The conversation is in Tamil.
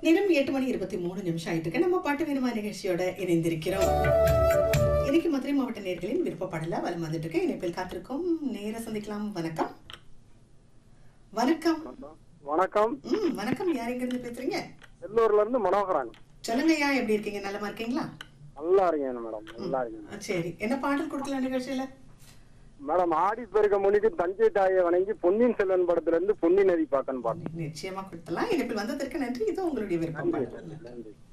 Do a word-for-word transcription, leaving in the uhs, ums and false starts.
நேரம் எட்டு மணி இருபத்தி மூணு நிமிஷம் ஆயிட்டு இருக்கு. நம்ம பாட்டு வேணுமா நிகழ்ச்சியோட இணைந்திருக்கிறோம். இன்னைக்கு மதுரை மாவட்ட நேயர்களின் விருப்பப்படல வலம் வந்துட்டு இருக்கு. இணைப்பில் காத்திருக்கும் நேர சந்திக்கலாம். வணக்கம் வணக்கம் வணக்கம். ம் வணக்கம். யார் எங்க இருந்து பேசுறீங்க? எல்லூர்ல இருந்து மனோகரன். சொல்லுங்க ஐயா, எப்படி இருக்கீங்க? நல்லமா இருக்கீங்களா? நல்லா இருக்கேன் மேடம். நல்லா இருக்கேன். சரி, என்ன பாடல் கொடுக்கலாம் நிகழ்ச்சியில? மேடம், ஆடி பெருக்க முன்னிட்டு தஞ்சை தாயை வணங்கி பொன்னியின் செல்வன் படத்துல இருந்து பொன்னி நதி பாக்கன்னு பாருங்க. நிச்சயமா கொடுத்தலாம். இணைப்பில் வந்ததற்கு நன்றி. இது உங்களுடைய விருப்பம். நன்றி.